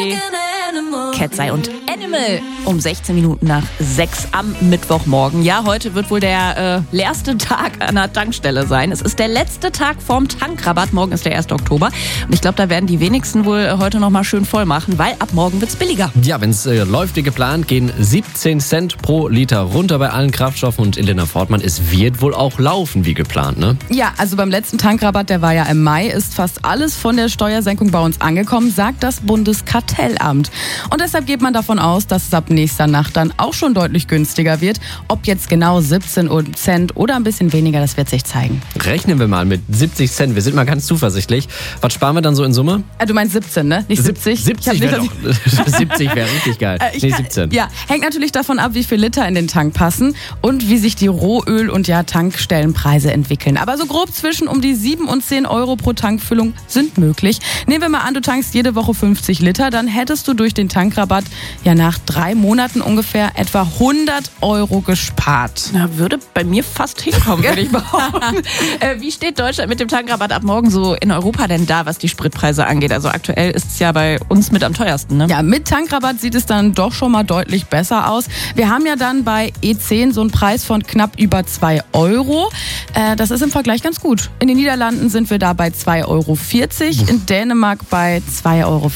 Cat's Eye und Animal um 16 Minuten nach 6 am Mittwochmorgen. Ja, heute wird wohl der leerste Tag an der Tankstelle sein. Es ist der letzte Tag vorm Tankrabatt. Morgen ist der 1. Oktober. Und ich glaube, da werden die wenigsten wohl heute noch mal schön voll machen, weil ab morgen wird's billiger. Ja, wenn es läuft wie geplant, gehen 17 Cent pro Liter runter bei allen Kraftstoffen. Und Elena Fortmann, es wird wohl auch laufen wie geplant, ne? Ja, also beim letzten Tankrabatt, der war ja im Mai, ist fast alles von der Steuersenkung bei uns angekommen, sagt das Bundeskartellamt. Und deshalb geht man davon aus, dass es ab nächster Nacht dann auch schon deutlich günstiger wird. Ob jetzt genau 17 Cent oder ein bisschen weniger, das wird sich zeigen. Rechnen wir mal mit 70 Cent. Wir sind mal ganz zuversichtlich. Was sparen wir dann so in Summe? Du meinst 17, ne? Nicht 70? 70 wäre doch. 70 wäre richtig geil. 17. Ja, hängt natürlich davon ab, wie viel Liter in den Tank passen und wie sich die Rohöl- und Tankstellenpreise entwickeln. Aber so grob zwischen um die 7 und 10 Euro pro Tankfüllung sind möglich. Nehmen wir mal an, du tankst jede Woche 50 Liter, dann hättest du durch den Tankrabatt ja nach 3 Monaten ungefähr etwa 100 Euro gespart. Na, würde bei mir fast hinkommen, würde ich behaupten. Wie steht Deutschland mit dem Tankrabatt ab morgen so in Europa denn da, was die Spritpreise angeht? Also aktuell ist es ja bei uns mit am teuersten, ne? Ja, mit Tankrabatt sieht es dann doch schon mal deutlich besser aus. Wir haben ja dann bei E10 so einen Preis von knapp über 2 Euro. Das ist im Vergleich ganz gut. In den Niederlanden sind wir da bei 2,40 Euro, in Dänemark bei 2,35 Euro.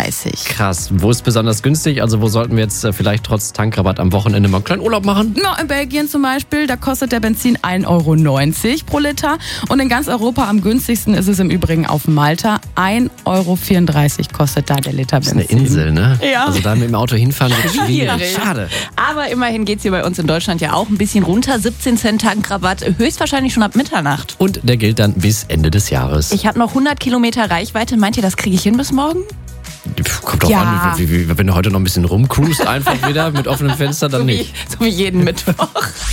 Krass. Wo ist besonders günstig? Also wo sollten wir jetzt vielleicht trotz Tankrabatt am Wochenende mal einen kleinen Urlaub machen? Na, in Belgien zum Beispiel, da kostet der Benzin 1,90 Euro pro Liter. Und in ganz Europa am günstigsten ist es im Übrigen auf Malta. 1,34 Euro kostet da der Liter Benzin. Das ist eine Insel, ne? Ja. Also da mit dem Auto hinfahren wird schwierig. Schade. Aber immerhin geht's hier bei uns in Deutschland ja auch ein bisschen runter. 17 Cent Tankrabatt, höchstwahrscheinlich schon ab Mitternacht. Und der gilt dann bis Ende des Jahres. Ich habe noch 100 Kilometer Reichweite. Meint ihr, das kriege ich hin bis morgen? Kommt drauf an, wenn du heute noch ein bisschen rumcruist, einfach wieder mit offenem Fenster, dann nicht. So wie jeden Mittwoch.